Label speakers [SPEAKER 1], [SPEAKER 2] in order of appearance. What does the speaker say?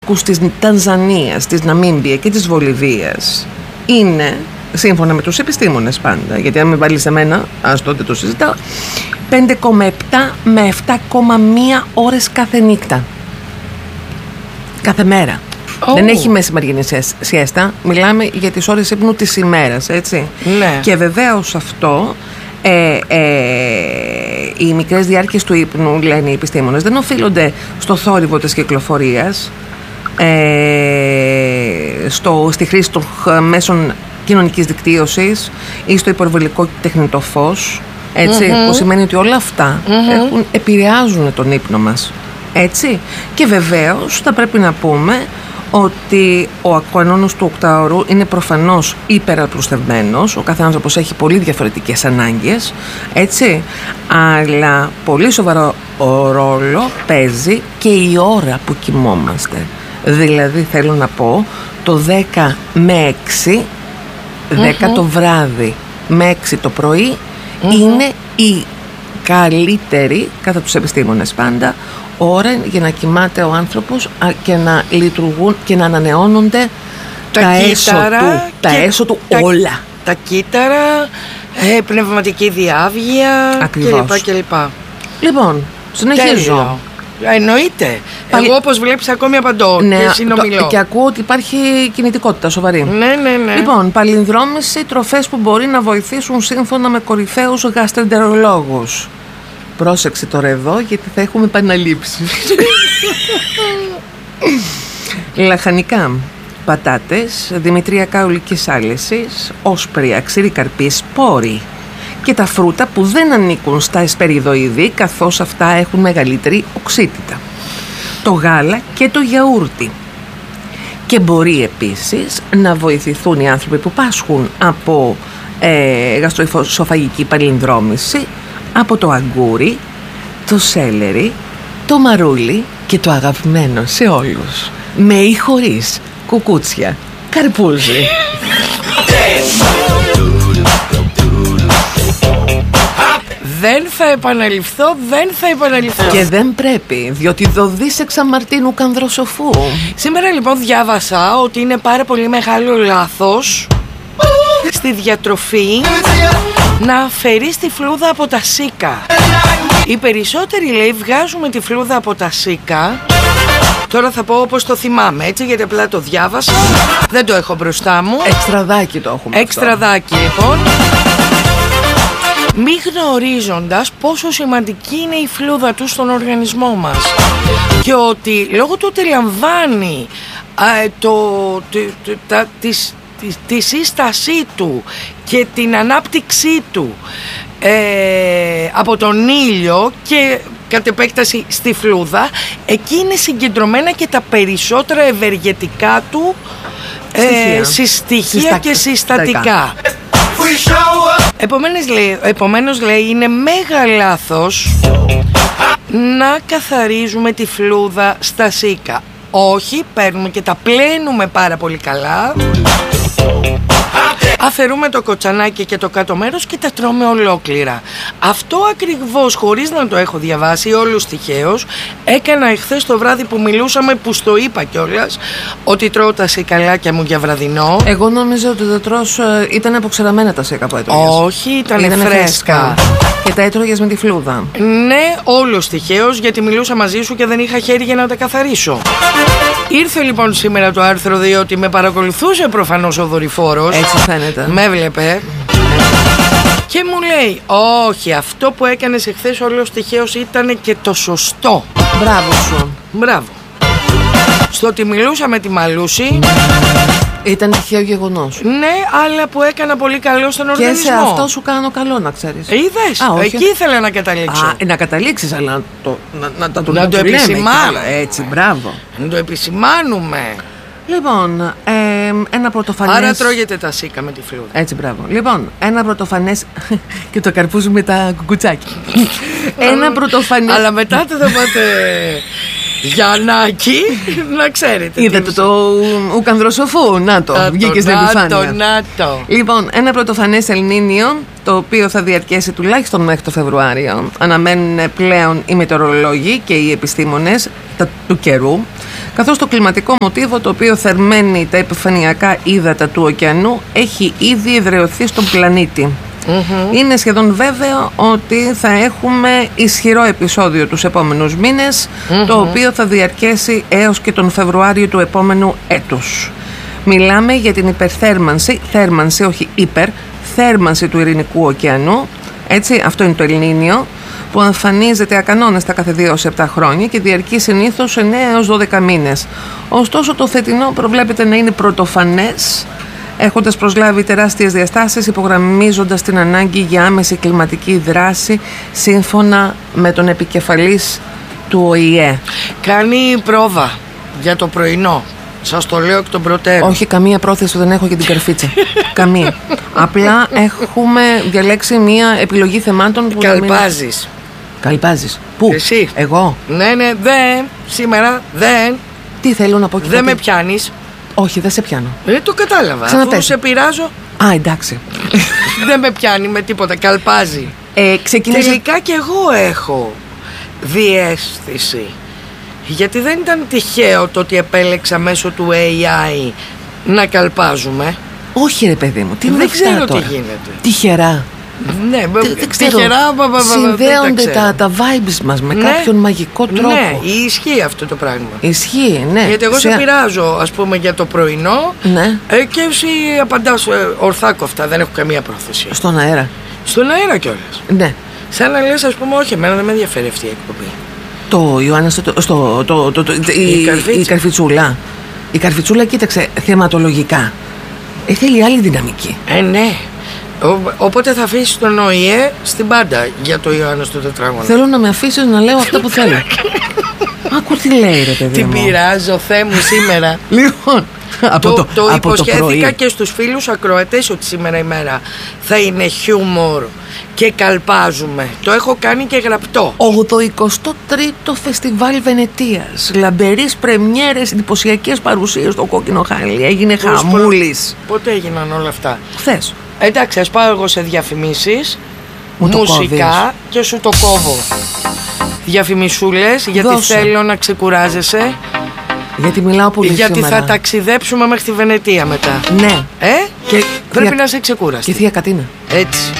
[SPEAKER 1] κατοίκους της Τανζανίας, της Ναμίμπια και της Βολιβίας είναι, σύμφωνα με τους επιστήμονες πάντα, γιατί αν με βάλεις εμένα, ας τότε το συζητάω, 5,7 με 7,1 ώρες κάθε νύχτα. Κάθε μέρα. Δεν έχει μεσημεριανή σιέστα. Μιλάμε για τις ώρες ύπνου της ημέρας, έτσι.
[SPEAKER 2] Ναι.
[SPEAKER 1] Και βεβαίως αυτό, οι μικρές διάρκειες του ύπνου, λένε οι επιστήμονες, δεν οφείλονται στο θόρυβο της κυκλοφορίας, στη χρήση των μέσων κοινωνικής δικτύωσης ή στο υπερβολικό τεχνητό φως, έτσι, που σημαίνει ότι όλα αυτά επηρεάζουν τον ύπνο μας, έτσι. Και βεβαίως θα πρέπει να πούμε ότι ο κανόνας του 8ωρου είναι προφανώς υπεραπλουστευμένος. Ο κάθε άνθρωπος έχει πολύ διαφορετικές ανάγκες, έτσι, αλλά πολύ σοβαρό ρόλο παίζει και η ώρα που κοιμόμαστε. Δηλαδή θέλω να πω το 10 με 6, 10 το βράδυ με 6 το πρωί είναι η καλύτερη, κατά τους επιστήμονες πάντα, ώρα για να κοιμάται ο άνθρωπος και να λειτουργούν και να ανανεώνονται τα έσω του όλα.
[SPEAKER 2] Τα κύτταρα, πνευματική διάβγεια κλπ.
[SPEAKER 1] Λοιπόν, συνεχίζω.
[SPEAKER 2] Εννοείται. Εγώ όπως βλέπεις ακόμη απαντώ,
[SPEAKER 1] ναι,
[SPEAKER 2] και συνομιλώ.
[SPEAKER 1] Και ακούω ότι υπάρχει κινητικότητα σοβαρή.
[SPEAKER 2] Ναι.
[SPEAKER 1] Λοιπόν, παλινδρόμηση, τροφές που μπορεί να βοηθήσουν σύμφωνα με κορυφαίους γαστρεντερολόγους. Πρόσεξε τώρα εδώ, γιατί θα έχουμε επαναλήψεις. Λαχανικά, πατάτες, δημητριακά ολικής άλεσης, όσπρια, ξηρή καρπή, σπόροι και τα φρούτα που δεν ανήκουν στα εσπεριδοειδή, καθώς αυτά έχουν μεγαλύτερη οξύτητα. Το γάλα και το γιαούρτι. Και μπορεί επίσης να βοηθηθούν οι άνθρωποι που πάσχουν από γαστροεσοφαγική παλινδρόμηση από το αγκούρι, το σέλερι, το μαρούλι και το αγαπημένο σε όλους, με ή χωρίς κουκούτσια, καρπούζι.
[SPEAKER 2] Δεν θα επαναληφθώ.
[SPEAKER 1] Και δεν πρέπει, διότι δοδείς εξαμαρτίνου κανδροσοφού.
[SPEAKER 2] Σήμερα λοιπόν διάβασα ότι είναι πάρα πολύ μεγάλο λάθος στη διατροφή να αφαιρείς τη φλούδα από τα σίκα. Οι περισσότεροι, λέει, βγάζουμε τη φλούδα από τα σίκα. Τώρα θα πω όπως το θυμάμαι, έτσι, γιατί απλά το διάβασα. Δεν το έχω μπροστά μου.
[SPEAKER 1] Εξτραδάκι το έχουμε.
[SPEAKER 2] Εξτραδάκι λοιπόν. Μη γνωρίζοντας πόσο σημαντική είναι η φλούδα του στον οργανισμό μας. Και ότι λόγω του ότι λαμβάνει τη σύστασή του και την ανάπτυξή του από τον ήλιο και κατ' επέκταση στη φλούδα, εκεί είναι συγκεντρωμένα και τα περισσότερα ευεργετικά του στοιχεία και συστατικά. Επομένως λέει είναι μέγα λάθος να καθαρίζουμε τη φλούδα στα σίκα. Όχι, παίρνουμε και τα πλένουμε πάρα πολύ καλά, αφαιρούμε το κοτσανάκι και το κάτω μέρος και τα τρώμε ολόκληρα. Αυτό ακριβώς, χωρίς να το έχω διαβάσει, όλους τυχαίως έκανα εχθές το βράδυ που μιλούσαμε, που στο είπα κιόλας ότι τρώω τα σικαλάκια μου για βραδινό.
[SPEAKER 1] Εγώ νόμιζα ότι τα τρως, ήταν αποξεραμένα τα σίκα που έτρωγες.
[SPEAKER 2] Όχι, ήταν φρέσκα.
[SPEAKER 1] Και τα έτρωγες με τη φλούδα.
[SPEAKER 2] Ναι, όλος τυχαίως, γιατί μιλούσα μαζί σου και δεν είχα χέρι για να τα καθαρίσω. Ήρθε λοιπόν σήμερα το άρθρο, διότι με παρακολουθούσε προφανώς ο δορυφόρος.
[SPEAKER 1] Έτσι φαίνεται.
[SPEAKER 2] Με έβλεπε. Και μου λέει, όχι, αυτό που έκανες εχθές όλος τυχαίως ήταν και το σωστό.
[SPEAKER 1] Μπράβο σου.
[SPEAKER 2] Μπράβο. Στο ότι μιλούσα με τη Μαλούση
[SPEAKER 1] ήταν τυχαίο γεγονός.
[SPEAKER 2] Ναι, αλλά που έκανα πολύ καλό στον οργανισμό.
[SPEAKER 1] Και σε αυτό σου κάνω καλό, να ξέρεις.
[SPEAKER 2] Είδες, εκεί ήθελα να καταλήξω.
[SPEAKER 1] Να καταλήξεις, αλλά
[SPEAKER 2] να το επισημάνω.
[SPEAKER 1] Έτσι, μπράβο.
[SPEAKER 2] Να το επισημάνουμε.
[SPEAKER 1] Λοιπόν, ένα πρωτοφανές.
[SPEAKER 2] Άρα τρώγεται τα σίκα με τη φλούδα.
[SPEAKER 1] Έτσι, μπράβο. Λοιπόν, ένα πρωτοφανές. Και το καρπούζι με τα κουκουτσάκια. Ένα πρωτοφανές.
[SPEAKER 2] Αλλά μετά το θα πάτε. Γιαννάκη, να ξέρετε.
[SPEAKER 1] Είδατε το ουκανδροσοφού, να το, βγήκε στην επιφάνεια.
[SPEAKER 2] Να το.
[SPEAKER 1] Λοιπόν, ένα πρωτοφανές Ελνίνιο, το οποίο θα διαρκέσει τουλάχιστον μέχρι το Φεβρουάριο. Αναμένουν πλέον οι μετεωρολόγοι και οι επιστήμονες του καιρού, καθώς το κλιματικό μοτίβο, το οποίο θερμαίνει τα επιφανειακά ύδατα του ωκεανού, έχει ήδη εδραιωθεί στον πλανήτη. Είναι σχεδόν βέβαιο ότι θα έχουμε ισχυρό επεισόδιο τους επόμενους μήνες, το οποίο θα διαρκέσει έως και τον Φεβρουάριο του επόμενου έτους. Μιλάμε για την υπερθέρμανση, θέρμανση όχι υπερθέρμανση του Ειρηνικού ωκεανού, έτσι, αυτό είναι το Ελνίνιο, που εμφανίζεται ακανόνεστα κάθε 2-7 χρόνια και διαρκεί συνήθως 9-12 μήνες. Ωστόσο, το φετινό προβλέπεται να είναι πρωτοφανές, έχοντας προσλάβει τεράστιες διαστάσεις, υπογραμμίζοντας την ανάγκη για άμεση κλιματική δράση σύμφωνα με τον επικεφαλής του ΟΗΕ.
[SPEAKER 2] Κάνει πρόβα για το πρωινό. Σας το λέω εκ των προτέρων.
[SPEAKER 1] Όχι, καμία πρόθεση δεν έχω για την καρφίτσα. Καμία. Απλά έχουμε διαλέξει μια επιλογή θεμάτων που.
[SPEAKER 2] Καλπάζεις.
[SPEAKER 1] Καλπάζεις. Πού?
[SPEAKER 2] Εσύ.
[SPEAKER 1] Εγώ.
[SPEAKER 2] Ναι, δεν. Σήμερα δεν.
[SPEAKER 1] Τι θέλω να πω και
[SPEAKER 2] δεν με πιάνεις.
[SPEAKER 1] Όχι, δεν σε πιάνω.
[SPEAKER 2] Το κατάλαβα. Αφού σε πειράζω.
[SPEAKER 1] Α, εντάξει.
[SPEAKER 2] Δεν με πιάνει με τίποτα. Καλπάζει. Τελικά κι εγώ έχω διαίσθηση. Γιατί δεν ήταν τυχαίο το ότι επέλεξα μέσω του AI να καλπάζουμε.
[SPEAKER 1] Όχι ρε παιδί μου, τι
[SPEAKER 2] δεν ξέρω τι γίνεται.
[SPEAKER 1] Τυχερά.
[SPEAKER 2] Ναι, τυχερά.
[SPEAKER 1] Συνδέονται τα vibes μας με κάποιον μαγικό τρόπο.
[SPEAKER 2] Ναι, ισχύει αυτό το πράγμα.
[SPEAKER 1] Ισχύει, ναι.
[SPEAKER 2] Γιατί εγώ σε πειράζω, ας πούμε, για το πρωινό.
[SPEAKER 1] Ναι.
[SPEAKER 2] Και εσύ απαντάς ορθά κοφτά, δεν έχω καμία πρόθεση.
[SPEAKER 1] Στον αέρα.
[SPEAKER 2] Στον αέρα κιόλας.
[SPEAKER 1] Ναι.
[SPEAKER 2] Σαν να λες, ας πούμε, όχι, εμένα δεν με ενδιαφέρει αυτή η εκπομπή.
[SPEAKER 1] Το Ιωάννα η καρφιτσούλα. Η καρφιτσούλα, κοίταξε, θεματολογικά θέλει άλλη δυναμική.
[SPEAKER 2] Ναι. Οπότε θα αφήσεις τον ΟΗΕ στην πάντα για το Ιωάννα στο τετράγωνο.
[SPEAKER 1] Θέλω να με αφήσεις να λέω αυτά που θέλω. Άκου τι λέει ρε παιδί μου.
[SPEAKER 2] Την πειράζω, Θεέ μου, σήμερα.
[SPEAKER 1] Λοιπόν,
[SPEAKER 2] το υποσχέθηκα και στους φίλους ακροατές ότι σήμερα η μέρα θα είναι χιούμορ και καλπάζουμε. Το έχω κάνει και γραπτό.
[SPEAKER 1] 83ο Φεστιβάλ Βενετίας. Λαμπερείς πρεμιέρες, εντυπωσιακές παρουσίες στο Κόκκινο Χάλι. Έγινε χαμούλης.
[SPEAKER 2] Πότε έγιναν όλα αυτά?
[SPEAKER 1] Χθες.
[SPEAKER 2] Εντάξει, ας πάω εγώ σε διαφημίσεις, μουσικά και σου το κόβω. Διαφημισούλες, γιατί θέλω να ξεκουράζεσαι.
[SPEAKER 1] Γιατί μιλάω πολύ
[SPEAKER 2] γιατί
[SPEAKER 1] σήμερα.
[SPEAKER 2] Θα ταξιδέψουμε μέχρι τη Βενετία μετά.
[SPEAKER 1] Ναι.
[SPEAKER 2] Και πρέπει να σε ξεκούρασαι.
[SPEAKER 1] Και Θεία Κατίνα.
[SPEAKER 2] Έτσι.